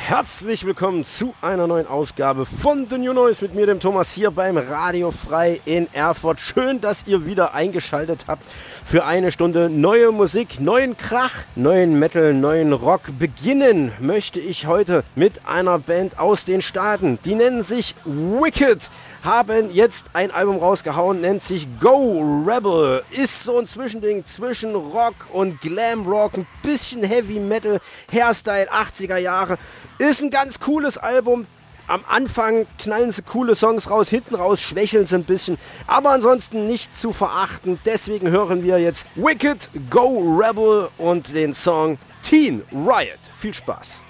herzlich willkommen zu einer neuen Ausgabe von The New Noise mit mir, dem Thomas, hier beim Radio Frei in Erfurt. Schön, dass ihr wieder eingeschaltet habt für eine Stunde neue Musik, neuen Krach, neuen Metal, neuen Rock. Beginnen möchte ich heute mit einer Band aus den Staaten. Die nennen sich Wicked, haben jetzt ein Album rausgehauen, nennt sich Go Rebel. Ist so ein Zwischending zwischen Rock und Glam Rock, ein bisschen Heavy Metal, Hairstyle 80er Jahre. Ist ein ganz cooles Album. Am Anfang knallen sie coole Songs raus, hinten raus schwächeln sie ein bisschen, aber ansonsten nicht zu verachten. Deswegen hören wir jetzt Wicked, Go Rebel und den Song Teen Riot. Viel Spaß.